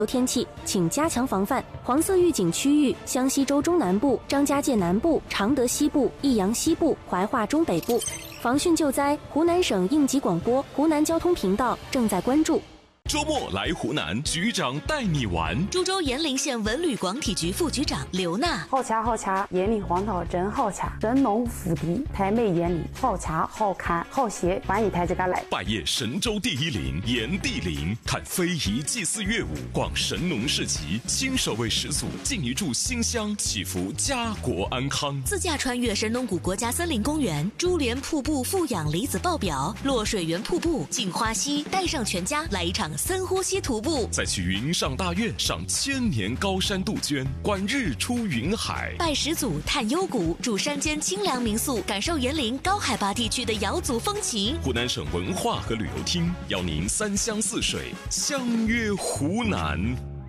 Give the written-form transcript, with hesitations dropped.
天气，请加强防范。黄色预警区域：湘西州中南部、张家界南部、常德西部、益阳西部、怀化中北部。防汛救灾，湖南省应急广播、湖南交通频道正在关注。 周末来湖南，局长带你玩。 株洲盐陵县文旅广体局副局长刘娜。 好吃好吃，盐陵黄桃真好吃，神农府邸太美盐陵，好吃好看好写，欢迎大家来。 拜谒神州第一陵炎帝陵，看非遗祭祀乐舞，逛神农市集，亲手为始祖敬一炷新香，祈福家国安康。 自驾穿越神农谷国家森林公园，珠帘瀑布富氧离子爆表，落水源瀑布，镜花溪，带上全家来一场森呼溪徒步， 再去云上大岳上千年高山杜鹃，观日出云海， 拜始祖探幽谷，住山间清凉民宿，感受园林高海拔地区的瑶族风情。 湖南省文化和旅游厅邀您3湘4水相约湖南。